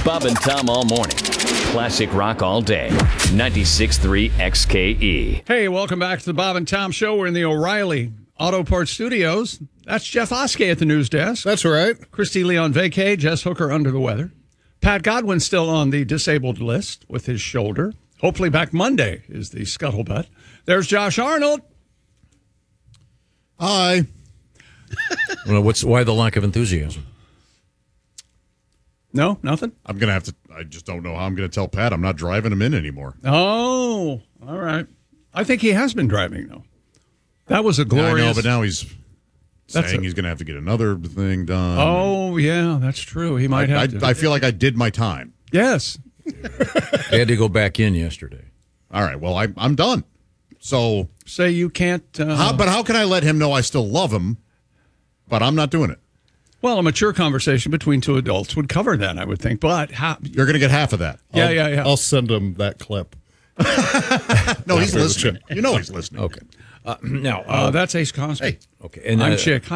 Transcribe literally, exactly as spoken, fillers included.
Bob and Tom all morning. Classic rock all day. ninety-six point three X K E. Hey, welcome back to the Bob and Tom Show. We're in the O'Reilly Auto Parts Studios. That's Jeff Oskey at the news desk. That's right. Christy Lee on vacay. Jess Hooker under the weather. Pat Godwin still on the disabled list with his shoulder. Hopefully back Monday is the scuttlebutt. There's Josh Arnold. Hi. Well, what's why the lack of enthusiasm? No, nothing? I'm going to have to, I just don't know how I'm going to tell Pat I'm not driving him in anymore. Oh, all right. I think he has been driving, though. That was a glorious... Yeah, I know, but now he's That's saying a- he's going to have to get another thing done. Oh, yeah, that's true. He might I, have I, to. I feel like I did my time. Yes. They had to go back in yesterday. All right, well, I, I'm done. So, Say you can't... Uh, how, but how can I let him know I still love him, but I'm not doing it? Well, a mature conversation between two adults would cover that, I would think. But how... You're going to get half of that. Yeah, I'll, yeah, yeah. I'll send him that clip. No, he's After the listening. show. You know he's listening. Okay. Uh, now, uh, Uh, that's Ace Cosby. Hey. okay, and I'm uh, Chick.